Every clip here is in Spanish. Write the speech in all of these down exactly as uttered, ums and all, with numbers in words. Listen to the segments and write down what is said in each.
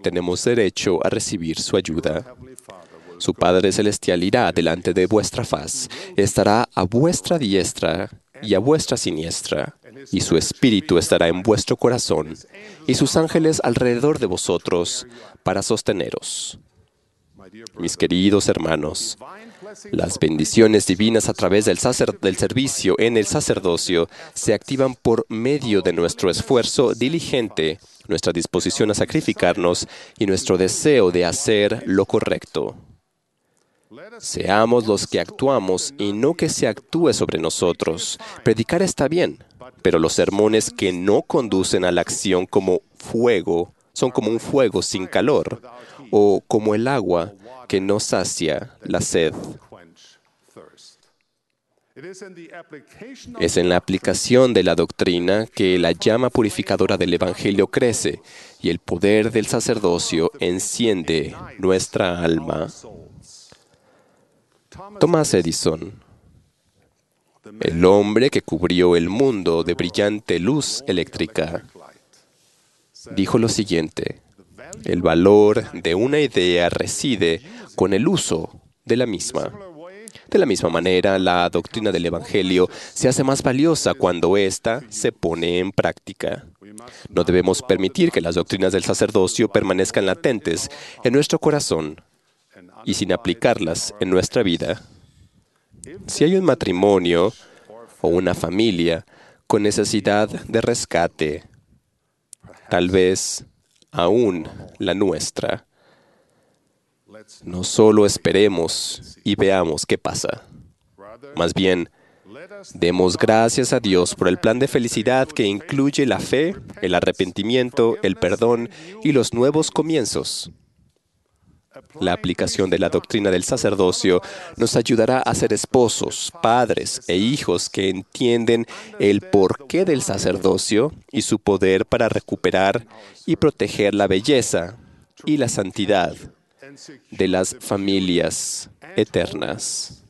tenemos derecho a recibir su ayuda. Su Padre Celestial irá delante de vuestra faz, estará a vuestra diestra y a vuestra siniestra, y su Espíritu estará en vuestro corazón, y sus ángeles alrededor de vosotros para sosteneros. Mis queridos hermanos, las bendiciones divinas a través del, sacer, del servicio en el sacerdocio se activan por medio de nuestro esfuerzo diligente, nuestra disposición a sacrificarnos y nuestro deseo de hacer lo correcto. Seamos los que actuamos y no que se actúe sobre nosotros. Predicar está bien, pero los sermones que no conducen a la acción como fuego son como un fuego sin calor, o como el agua que no sacia la sed. Es en la aplicación de la doctrina que la llama purificadora del Evangelio crece y el poder del sacerdocio enciende nuestra alma. Thomas Edison, el hombre que cubrió el mundo de brillante luz eléctrica, dijo lo siguiente: el valor de una idea reside con el uso de la misma. De la misma manera, la doctrina del Evangelio se hace más valiosa cuando ésta se pone en práctica. No debemos permitir que las doctrinas del sacerdocio permanezcan latentes en nuestro corazón y sin aplicarlas en nuestra vida. Si hay un matrimonio o una familia con necesidad de rescate, tal vez aún la nuestra, no solo esperemos y veamos qué pasa. Más bien, demos gracias a Dios por el plan de felicidad que incluye la fe, el arrepentimiento, el perdón y los nuevos comienzos. La aplicación de la doctrina del sacerdocio nos ayudará a ser esposos, padres e hijos que entienden el porqué del sacerdocio y su poder para recuperar y proteger la belleza y la santidad de las familias eternas.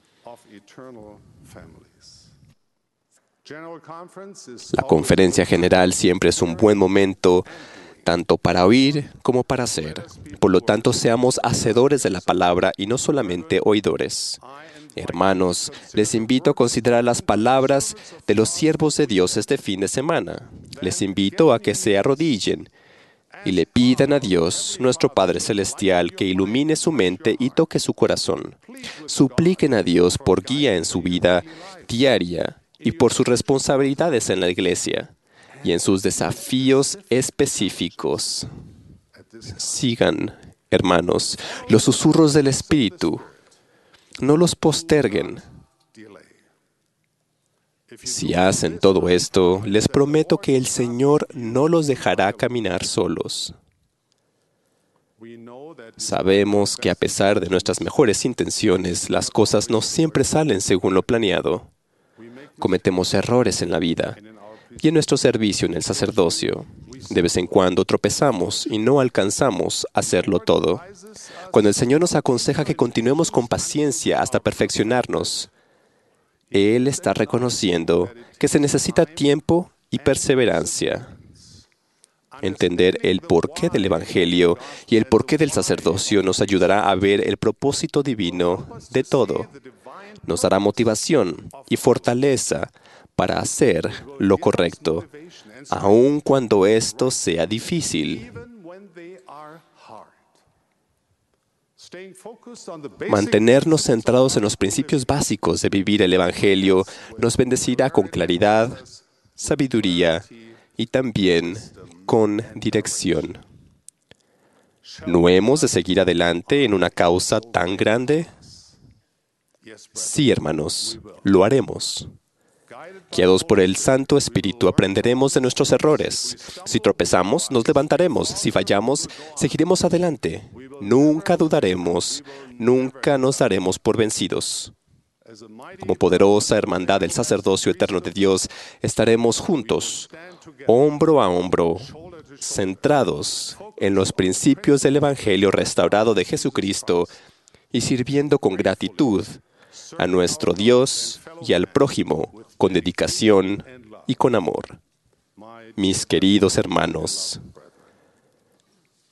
La conferencia general siempre es un buen momento tanto para oír como para hacer. Por lo tanto, seamos hacedores de la palabra y no solamente oidores. Hermanos, les invito a considerar las palabras de los siervos de Dios este fin de semana. Les invito a que se arrodillen y le pidan a Dios, nuestro Padre Celestial, que ilumine su mente y toque su corazón. Supliquen a Dios por guía en su vida diaria y por sus responsabilidades en la iglesia y en sus desafíos específicos. Sigan, hermanos, los susurros del Espíritu. No los posterguen. Si hacen todo esto, les prometo que el Señor no los dejará caminar solos. Sabemos que a pesar de nuestras mejores intenciones, las cosas no siempre salen según lo planeado. Cometemos errores en la vida y en nuestro servicio en el sacerdocio. De vez en cuando tropezamos y no alcanzamos a hacerlo todo. Cuando el Señor nos aconseja que continuemos con paciencia hasta perfeccionarnos, Él está reconociendo que se necesita tiempo y perseverancia. Entender el porqué del Evangelio y el porqué del sacerdocio nos ayudará a ver el propósito divino de todo. Nos dará motivación y fortaleza para hacer lo correcto, aun cuando esto sea difícil. Mantenernos centrados en los principios básicos de vivir el Evangelio nos bendecirá con claridad, sabiduría y también con dirección. ¿No hemos de seguir adelante en una causa tan grande? Sí, hermanos, lo haremos. Guiados por el Santo Espíritu, aprenderemos de nuestros errores. Si tropezamos, nos levantaremos. Si fallamos, seguiremos adelante. Nunca dudaremos, nunca nos daremos por vencidos. Como poderosa hermandad del sacerdocio eterno de Dios, estaremos juntos, hombro a hombro, centrados en los principios del Evangelio restaurado de Jesucristo y sirviendo con gratitud a nuestro Dios y al prójimo, con dedicación y con amor. Mis queridos hermanos,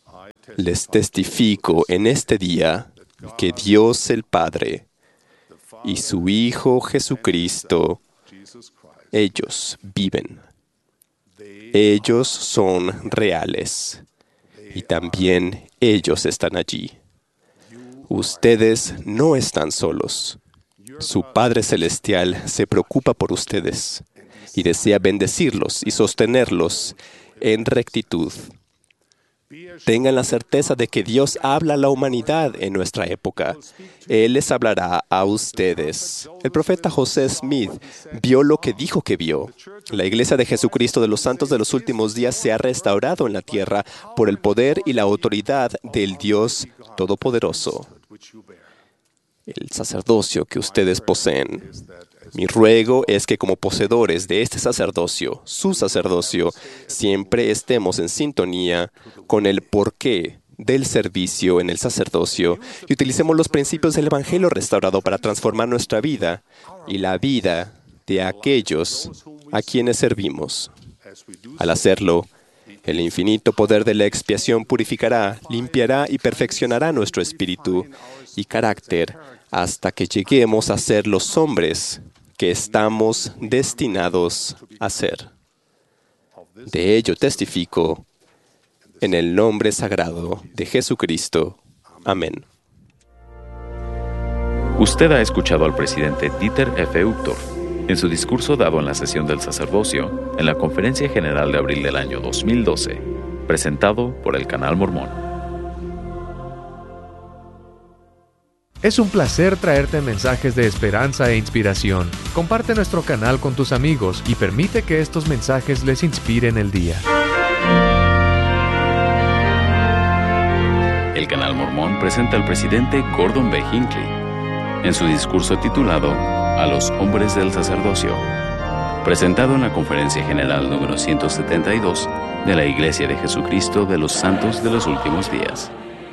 Les testifico en este día que Dios el Padre y su Hijo Jesucristo, ellos viven. Ellos son reales y también ellos están allí. Ustedes no están solos. Su Padre Celestial se preocupa por ustedes y desea bendecirlos y sostenerlos en rectitud. Tengan la certeza de que Dios habla a la humanidad en nuestra época. Él les hablará a ustedes. El profeta José Smith vio lo que dijo que vio. La Iglesia de Jesucristo de los Santos de los Últimos Días se ha restaurado en la tierra por el poder y la autoridad del Dios Todopoderoso. El sacerdocio que ustedes poseen. Mi ruego es que como poseedores de este sacerdocio, su sacerdocio, siempre estemos en sintonía con el porqué del servicio en el sacerdocio y utilicemos los principios del Evangelio restaurado para transformar nuestra vida y la vida de aquellos a quienes servimos. Al hacerlo, el infinito poder de la expiación purificará, limpiará y perfeccionará nuestro espíritu y carácter hasta que lleguemos a ser los hombres que estamos destinados a ser. De ello testifico en el nombre sagrado de Jesucristo. Amén. Usted ha escuchado al presidente Dieter F. Uchtdorf en su discurso dado en la sesión del sacerdocio en la Conferencia General de abril del año dos mil doce, presentado por el Canal Mormón. Es un placer traerte mensajes de esperanza e inspiración. Comparte nuestro canal con tus amigos y permite que estos mensajes les inspiren el día. El Canal Mormón presenta al presidente Gordon B. Hinckley en su discurso titulado A los hombres del sacerdocio, presentado en la Conferencia General número ciento setenta y dos de la Iglesia de Jesucristo de los Santos de los Últimos Días.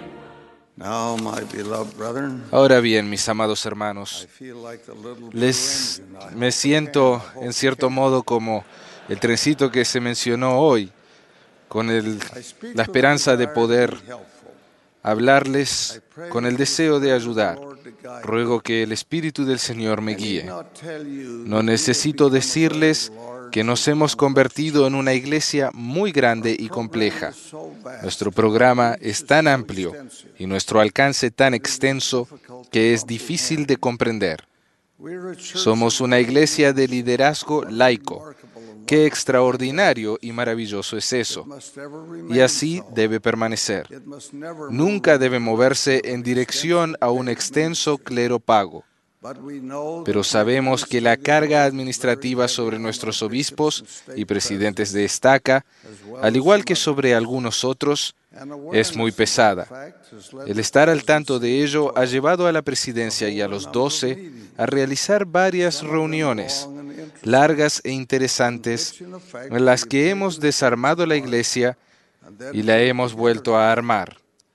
Ahora bien, mis amados hermanos, les me siento en cierto modo como el trencito que se mencionó hoy, con el, la esperanza de poder hablarles con el deseo de ayudar. Ruego que el Espíritu del Señor me guíe. No necesito decirles que nos hemos convertido en una iglesia muy grande y compleja. Nuestro programa es tan amplio y nuestro alcance tan extenso que es difícil de comprender. Somos una iglesia de liderazgo laico. Qué extraordinario y maravilloso es eso. Y así debe permanecer. Nunca debe moverse en dirección a un extenso clero pago. Pero sabemos que la carga administrativa sobre nuestros obispos y presidentes de estaca, al igual que sobre algunos otros, es muy pesada. El estar al tanto de ello ha llevado a la presidencia y a los doce a realizar varias reuniones largas e interesantes en las que hemos desarmado la iglesia y la hemos vuelto a armar.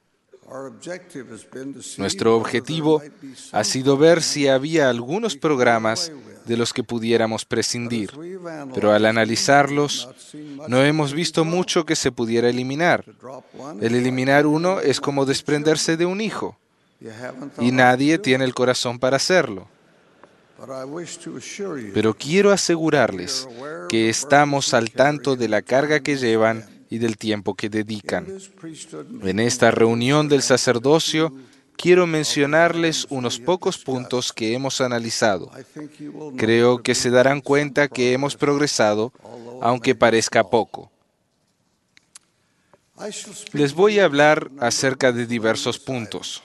Nuestro objetivo ha sido ver si había algunos programas de los que pudiéramos prescindir, pero al analizarlos, no hemos visto mucho que se pudiera eliminar. El eliminar uno es como desprenderse de un hijo, y nadie tiene el corazón para hacerlo. Pero quiero asegurarles que estamos al tanto de la carga que llevan y del tiempo que dedican. En esta reunión del sacerdocio, quiero mencionarles unos pocos puntos que hemos analizado. Creo que se darán cuenta que hemos progresado, aunque parezca poco. Les voy a hablar acerca de diversos puntos.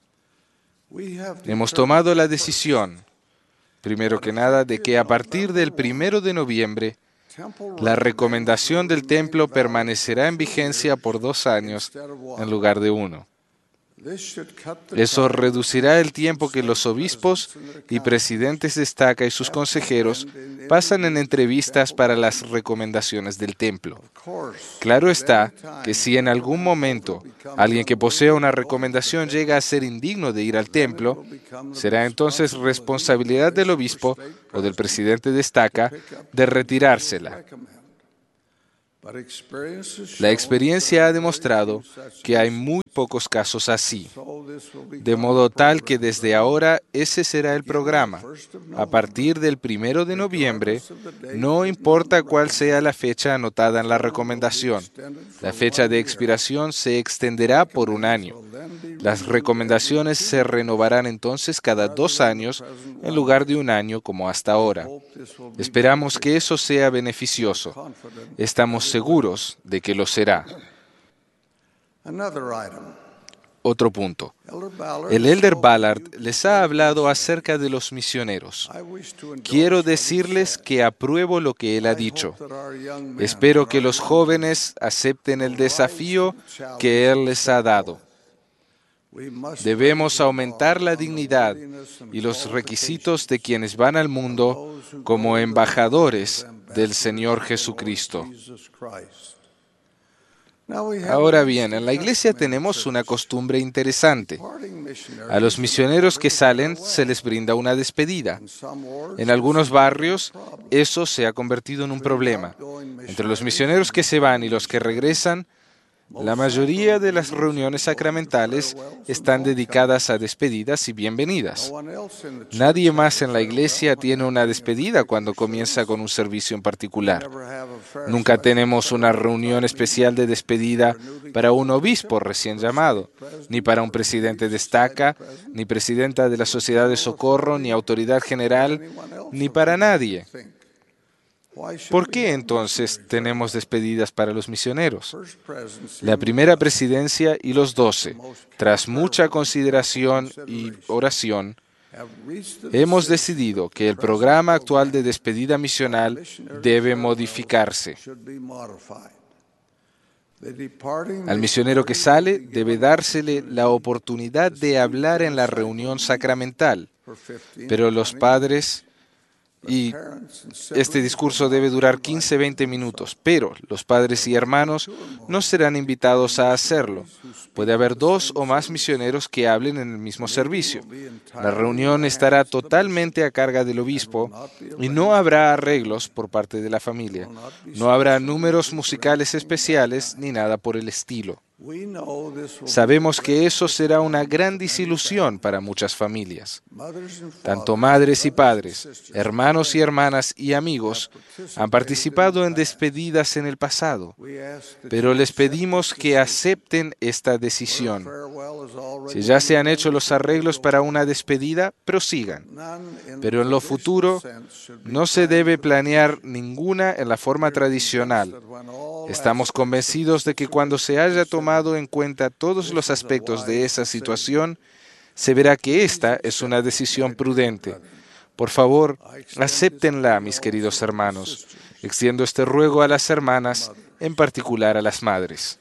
Hemos tomado la decisión, primero que nada, de que a partir del primero de noviembre, la recomendación del templo permanecerá en vigencia por dos años en lugar de uno. Eso reducirá el tiempo que los obispos y presidentes de estaca y sus consejeros pasan en entrevistas para las recomendaciones del templo. Claro está que si en algún momento alguien que posea una recomendación llega a ser indigno de ir al templo, será entonces responsabilidad del obispo o del presidente de estaca de retirársela. La experiencia ha demostrado que hay muy pocos casos así, de modo tal que desde ahora ese será el programa. A partir del primero de noviembre, no importa cuál sea la fecha anotada en la recomendación, la fecha de expiración se extenderá por un año. Las recomendaciones se renovarán entonces cada dos años en lugar de un año como hasta ahora. Esperamos que eso sea beneficioso. Estamos seguros de que lo será. Otro punto. El Elder Ballard les ha hablado acerca de los misioneros. Quiero decirles que apruebo lo que él ha dicho. Espero que los jóvenes acepten el desafío que él les ha dado. Debemos aumentar la dignidad y los requisitos de quienes van al mundo como embajadores del Señor Jesucristo. Ahora bien, en la iglesia tenemos una costumbre interesante. A los misioneros que salen se les brinda una despedida. En algunos barrios eso se ha convertido en un problema. Entre los misioneros que se van y los que regresan, la mayoría de las reuniones sacramentales están dedicadas a despedidas y bienvenidas. Nadie más en la iglesia tiene una despedida cuando comienza con un servicio en particular. Nunca tenemos una reunión especial de despedida para un obispo recién llamado, ni para un presidente de estaca, ni presidenta de la Sociedad de Socorro, ni autoridad general, ni para nadie. ¿Por qué entonces tenemos despedidas para los misioneros? La primera presidencia y los doce, tras mucha consideración y oración, hemos decidido que el programa actual de despedida misional debe modificarse. Al misionero que sale debe dársele la oportunidad de hablar en la reunión sacramental, pero los padres... Y este discurso debe durar quince a veinte minutos, pero los padres y hermanos no serán invitados a hacerlo. Puede haber dos o más misioneros que hablen en el mismo servicio. La reunión estará totalmente a cargo del obispo y no habrá arreglos por parte de la familia. No habrá números musicales especiales ni nada por el estilo. Sabemos que eso será una gran desilusión para muchas familias. Tanto madres y padres, hermanos y hermanas y amigos han participado en despedidas en el pasado, pero les pedimos que acepten esta decisión. Si ya se han hecho los arreglos para una despedida, prosigan, pero en lo futuro no se debe planear ninguna en la forma tradicional. Estamos convencidos de que cuando se haya tomado en cuenta todos los aspectos de esa situación, se verá que esta es una decisión prudente. Por favor, acéptenla, mis queridos hermanos. Extiendo este ruego a las hermanas, en particular a las madres.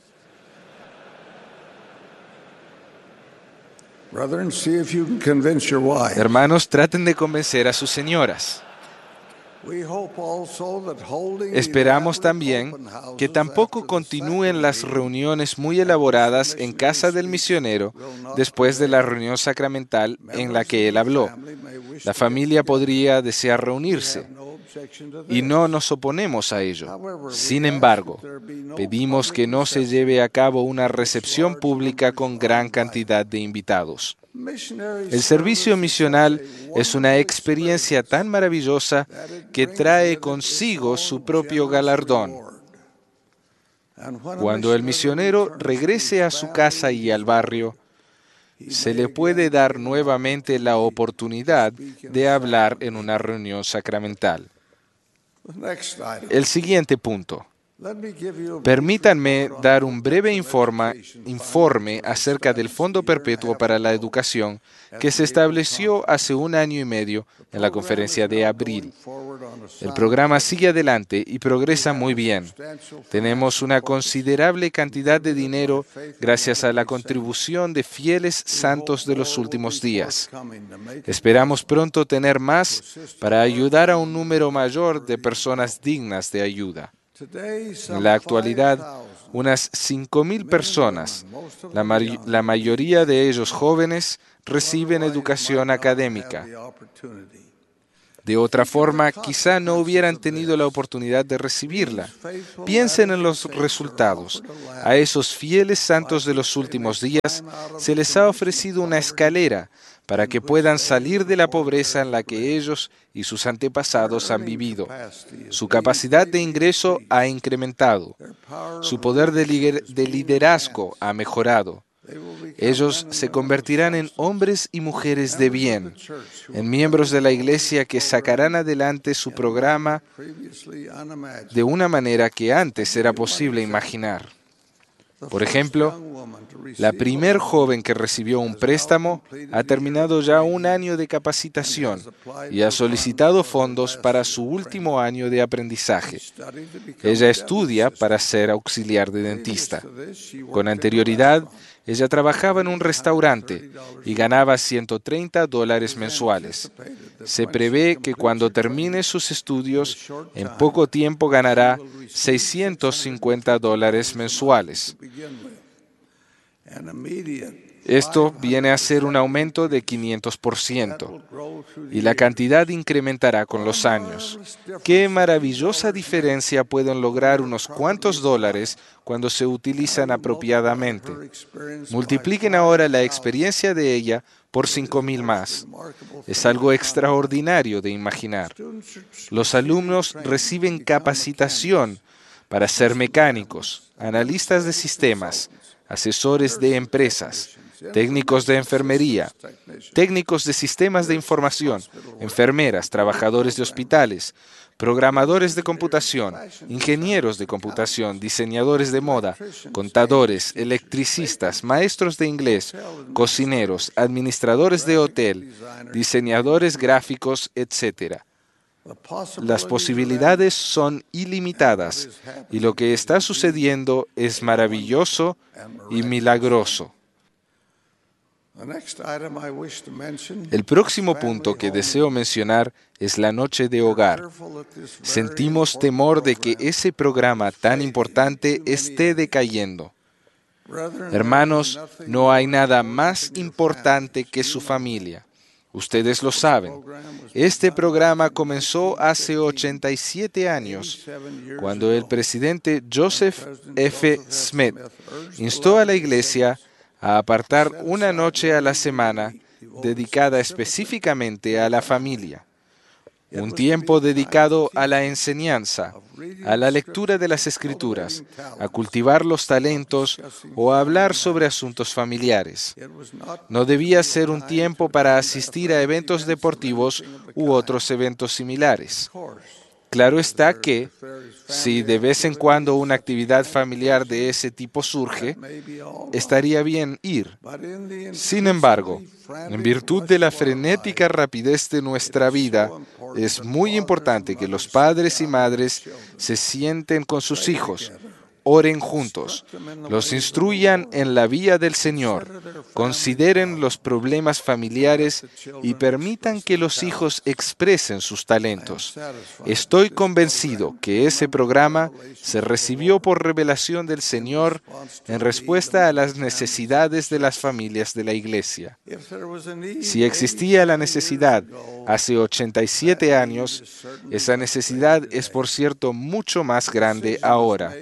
Hermanos, traten de convencer a sus señoras. Esperamos también que tampoco continúen las reuniones muy elaboradas en casa del misionero después de la reunión sacramental en la que él habló. La familia podría desear reunirse y no nos oponemos a ello. Sin embargo, pedimos que no se lleve a cabo una recepción pública con gran cantidad de invitados. El servicio misional es una experiencia tan maravillosa que trae consigo su propio galardón. Cuando el misionero regrese a su casa y al barrio, se le puede dar nuevamente la oportunidad de hablar en una reunión sacramental. El siguiente punto. Permítanme dar un breve informa, informe acerca del Fondo Perpetuo para la Educación que se estableció hace un año y medio en la conferencia de abril. El programa sigue adelante y progresa muy bien. Tenemos una considerable cantidad de dinero gracias a la contribución de fieles santos de los últimos días. Esperamos pronto tener más para ayudar a un número mayor de personas dignas de ayuda. En la actualidad, unas cinco mil personas, la, may- la mayoría de ellos jóvenes, reciben educación académica. De otra forma, quizá no hubieran tenido la oportunidad de recibirla. Piensen en los resultados. A esos fieles santos de los últimos días se les ha ofrecido una escalera para que puedan salir de la pobreza en la que ellos y sus antepasados han vivido. Su capacidad de ingreso ha incrementado. Su poder de lider- de liderazgo ha mejorado. Ellos se convertirán en hombres y mujeres de bien, en miembros de la iglesia que sacarán adelante su programa de una manera que antes era posible imaginar. Por ejemplo, la primer joven que recibió un préstamo ha terminado ya un año de capacitación y ha solicitado fondos para su último año de aprendizaje. Ella estudia para ser auxiliar de dentista. Con anterioridad, ella trabajaba en un restaurante y ganaba ciento treinta dólares mensuales. Se prevé que cuando termine sus estudios, en poco tiempo ganará seiscientos cincuenta dólares mensuales. Esto viene a ser un aumento de quinientos por ciento y la cantidad incrementará con los años. ¡Qué maravillosa diferencia pueden lograr unos cuantos dólares cuando se utilizan apropiadamente! Multipliquen ahora la experiencia de ella por cinco mil más. Es algo extraordinario de imaginar. Los alumnos reciben capacitación para ser mecánicos, analistas de sistemas, asesores de empresas, técnicos de enfermería, técnicos de sistemas de información, enfermeras, trabajadores de hospitales, programadores de computación, ingenieros de computación, diseñadores de moda, contadores, electricistas, maestros de inglés, cocineros, administradores de hotel, diseñadores gráficos, etcétera. Las posibilidades son ilimitadas y lo que está sucediendo es maravilloso y milagroso. El próximo punto que deseo mencionar es la noche de hogar. Sentimos temor de que ese programa tan importante esté decayendo. Hermanos, no hay nada más importante que su familia. Ustedes lo saben. Este programa comenzó hace ochenta y siete años, cuando el presidente Joseph F. Smith instó a la iglesia a apartar una noche a la semana dedicada específicamente a la familia. Un tiempo dedicado a la enseñanza, a la lectura de las Escrituras, a cultivar los talentos o a hablar sobre asuntos familiares. No debía ser un tiempo para asistir a eventos deportivos u otros eventos similares. Claro está que, si de vez en cuando una actividad familiar de ese tipo surge, estaría bien ir. Sin embargo, en virtud de la frenética rapidez de nuestra vida, es muy importante que los padres y madres se sienten con sus hijos, oren juntos, los instruyan en la vía del Señor, consideren los problemas familiares y permitan que los hijos expresen sus talentos. Estoy convencido que ese programa se recibió por revelación del Señor en respuesta a las necesidades de las familias de la iglesia. Si existía la necesidad hace ochenta y siete años, esa necesidad es, por cierto, mucho más grande ahora.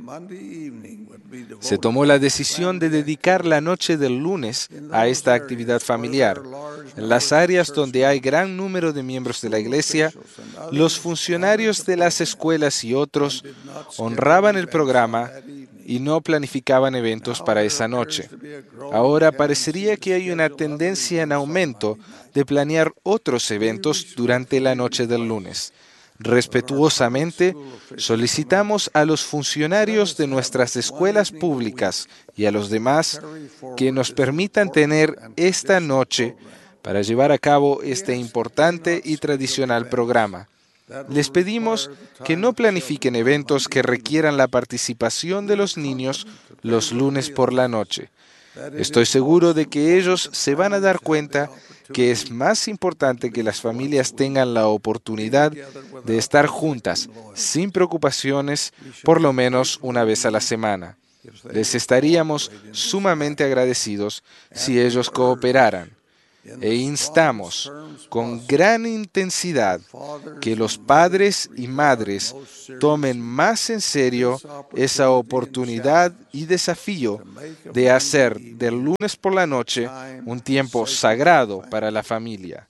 Se tomó la decisión de dedicar la noche del lunes a esta actividad familiar. En las áreas donde hay gran número de miembros de la iglesia, los funcionarios de las escuelas y otros honraban el programa y no planificaban eventos para esa noche. Ahora parecería que hay una tendencia en aumento de planear otros eventos durante la noche del lunes. Respetuosamente, solicitamos a los funcionarios de nuestras escuelas públicas y a los demás que nos permitan tener esta noche para llevar a cabo este importante y tradicional programa. Les pedimos que no planifiquen eventos que requieran la participación de los niños los lunes por la noche. Estoy seguro de que ellos se van a dar cuenta que es más importante que las familias tengan la oportunidad de estar juntas, sin preocupaciones, por lo menos una vez a la semana. Les estaríamos sumamente agradecidos si ellos cooperaran. e instamos con gran intensidad que los padres y madres tomen más en serio esa oportunidad y desafío de hacer del lunes por la noche un tiempo sagrado para la familia.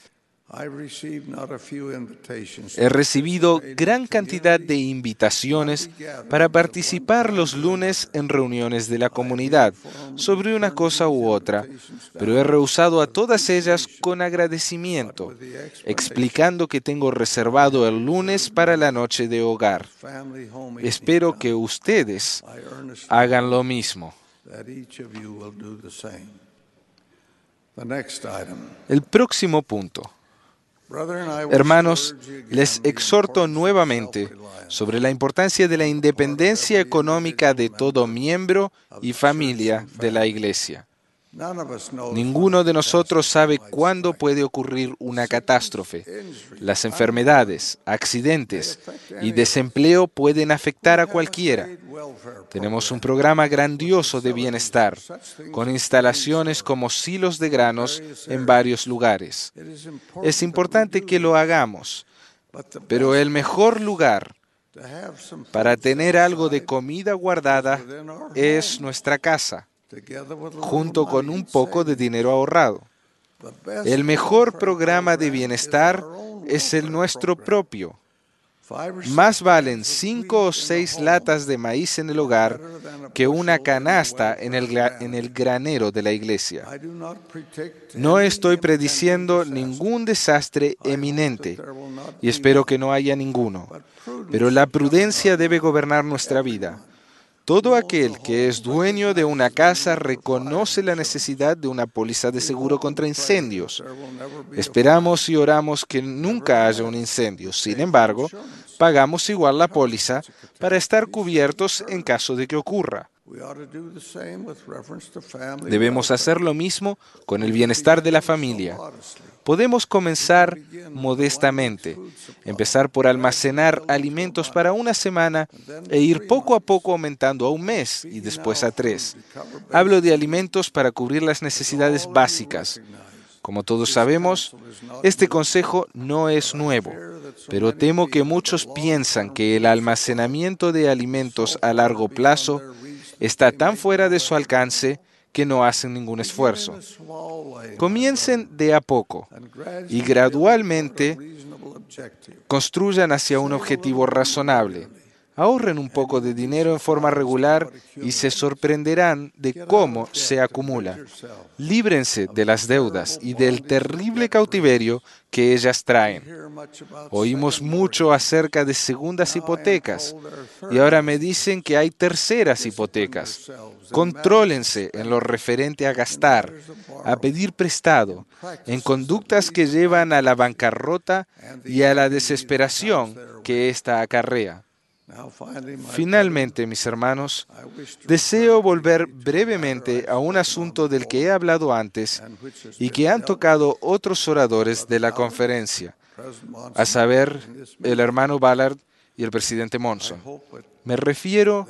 He recibido gran cantidad de invitaciones para participar los lunes en reuniones de la comunidad sobre una cosa u otra, pero he rehusado a todas ellas con agradecimiento, explicando que tengo reservado el lunes para la noche de hogar. Espero que ustedes hagan lo mismo. El próximo punto. Hermanos, les exhorto nuevamente sobre la importancia de la independencia económica de todo miembro y familia de la Iglesia. Ninguno de nosotros sabe cuándo puede ocurrir una catástrofe. Las enfermedades, accidentes y desempleo pueden afectar a cualquiera. Tenemos un programa grandioso de bienestar, con instalaciones como silos de granos en varios lugares. Es importante que lo hagamos, pero el mejor lugar para tener algo de comida guardada es nuestra casa, junto con un poco de dinero ahorrado. El mejor programa de bienestar es el nuestro propio. Más valen cinco o seis latas de maíz en el hogar que una canasta en el, en el granero de la iglesia. No estoy prediciendo ningún desastre eminente y espero que no haya ninguno, pero la prudencia debe gobernar nuestra vida. Todo aquel que es dueño de una casa reconoce la necesidad de una póliza de seguro contra incendios. Esperamos y oramos que nunca haya un incendio. Sin embargo, pagamos igual la póliza para estar cubiertos en caso de que ocurra. Debemos hacer lo mismo con el bienestar de la familia. Podemos comenzar modestamente, empezar por almacenar alimentos para una semana e ir poco a poco aumentando a un mes y después a tres. Hablo de alimentos para cubrir las necesidades básicas. Como todos sabemos, este consejo no es nuevo, pero temo que muchos piensan que el almacenamiento de alimentos a largo plazo está tan fuera de su alcance que no hacen ningún esfuerzo. Comiencen de a poco y gradualmente construyan hacia un objetivo razonable. Ahorren un poco de dinero en forma regular y se sorprenderán de cómo se acumula. Líbrense de las deudas y del terrible cautiverio que ellas traen. Oímos mucho acerca de segundas hipotecas y ahora me dicen que hay terceras hipotecas. Contrólense en lo referente a gastar, a pedir prestado, en conductas que llevan a la bancarrota y a la desesperación que ésta acarrea. Finalmente, mis hermanos, deseo volver brevemente a un asunto del que he hablado antes y que han tocado otros oradores de la conferencia, a saber, el hermano Ballard y el presidente Monson. Me refiero,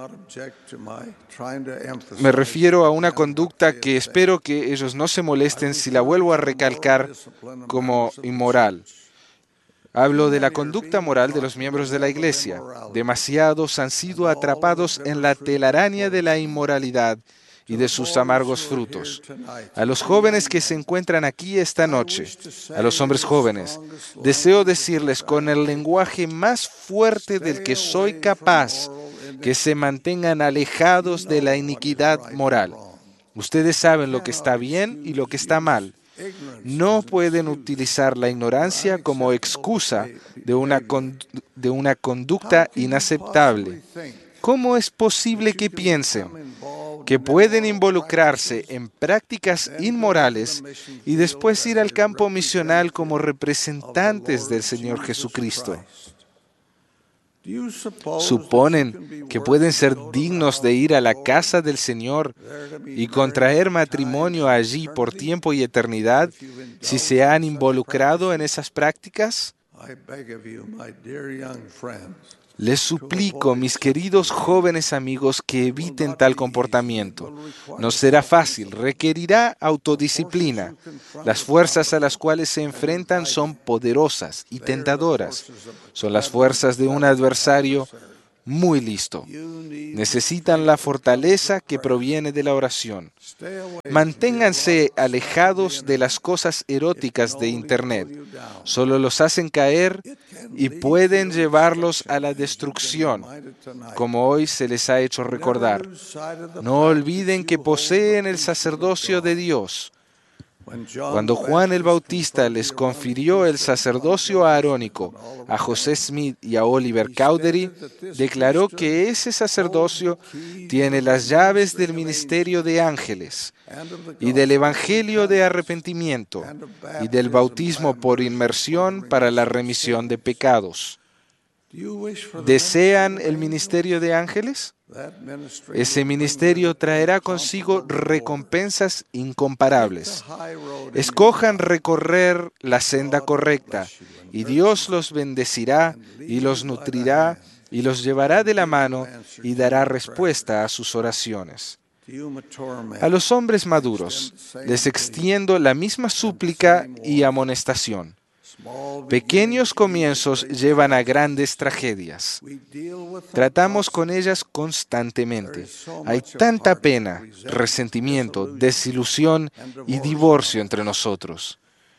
me refiero a una conducta que espero que ellos no se molesten si la vuelvo a recalcar como inmoral. Hablo de la conducta moral de los miembros de la Iglesia. Demasiados han sido atrapados en la telaraña de la inmoralidad y de sus amargos frutos. A los jóvenes que se encuentran aquí esta noche, a los hombres jóvenes, deseo decirles con el lenguaje más fuerte del que soy capaz, que se mantengan alejados de la iniquidad moral. Ustedes saben lo que está bien y lo que está mal. No pueden utilizar la ignorancia como excusa de una, de una conducta inaceptable. ¿Cómo es posible que piensen que pueden involucrarse en prácticas inmorales y después ir al campo misional como representantes del Señor Jesucristo? ¿Suponen que pueden ser dignos de ir a la casa del Señor y contraer matrimonio allí por tiempo y eternidad si se han involucrado en esas prácticas? Les suplico, mis queridos jóvenes amigos, que eviten tal comportamiento. No será fácil, requerirá autodisciplina. Las fuerzas a las cuales se enfrentan son poderosas y tentadoras. Son las fuerzas de un adversario muy listo. Necesitan la fortaleza que proviene de la oración. Manténganse alejados de las cosas eróticas de Internet. Solo los hacen caer y pueden llevarlos a la destrucción, como hoy se les ha hecho recordar. No olviden que poseen el sacerdocio de Dios. Cuando Juan el Bautista les confirió el sacerdocio arónico a José Smith y a Oliver Cowdery, declaró que ese sacerdocio tiene las llaves del ministerio de ángeles y del evangelio de arrepentimiento y del bautismo por inmersión para la remisión de pecados. ¿Desean el ministerio de ángeles? Ese ministerio traerá consigo recompensas incomparables. Escojan recorrer la senda correcta, y Dios los bendecirá y los nutrirá y los llevará de la mano y dará respuesta a sus oraciones. A los hombres maduros les extiendo la misma súplica y amonestación. Pequeños comienzos llevan a grandes tragedias. Tratamos con ellas constantemente. Hay tanta pena, resentimiento, desilusión y divorcio entre nosotros.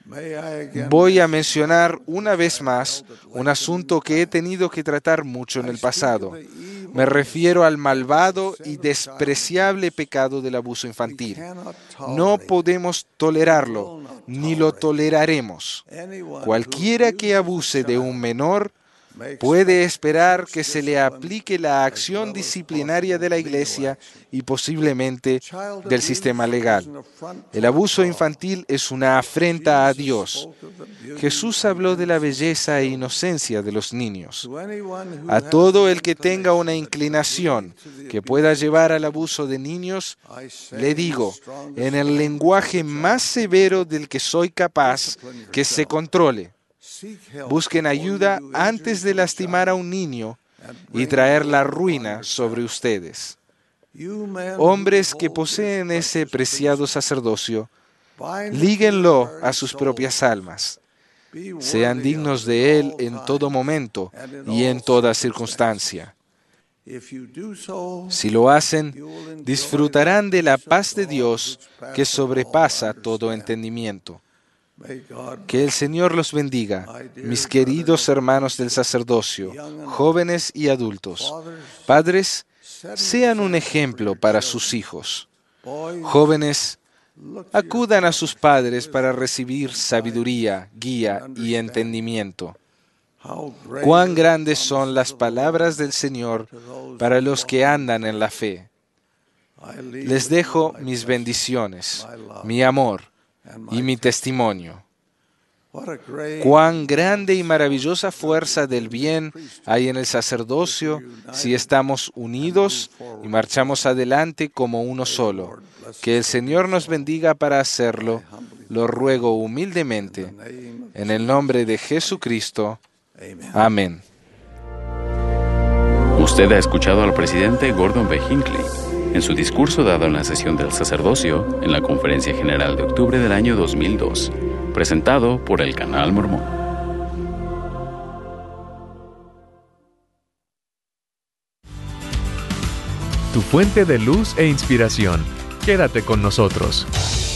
Voy a mencionar una vez más un asunto que he tenido que tratar mucho en el pasado. Me refiero al malvado y despreciable pecado del abuso infantil. No podemos tolerarlo, ni lo toleraremos. Cualquiera que abuse de un menor puede esperar que se le aplique la acción disciplinaria de la Iglesia y posiblemente del sistema legal. El abuso infantil es una afrenta a Dios. Jesús habló de la belleza e inocencia de los niños. A todo el que tenga una inclinación que pueda llevar al abuso de niños, le digo, en el lenguaje más severo del que soy capaz, que se controle. Busquen ayuda antes de lastimar a un niño y traer la ruina sobre ustedes. Hombres que poseen ese preciado sacerdocio, líguenlo a sus propias almas. Sean dignos de él en todo momento y en toda circunstancia. Si lo hacen, disfrutarán de la paz de Dios que sobrepasa todo entendimiento. Que el Señor los bendiga, mis queridos hermanos del sacerdocio, jóvenes y adultos. Padres, sean un ejemplo para sus hijos. Jóvenes, acudan a sus padres para recibir sabiduría, guía y entendimiento. Cuán grandes son las palabras del Señor para los que andan en la fe. Les dejo mis bendiciones, mi amor y mi testimonio. Cuán grande y maravillosa fuerza del bien hay en el sacerdocio si estamos unidos y marchamos adelante como uno solo. Que el Señor nos bendiga para hacerlo. Lo ruego humildemente. En el nombre de Jesucristo. Amén. Usted ha escuchado al presidente Gordon B. Hinckley en su discurso dado en la sesión del sacerdocio en la Conferencia General de octubre del año dos mil dos, presentado por el Canal Mormón. Tu fuente de luz e inspiración. Quédate con nosotros.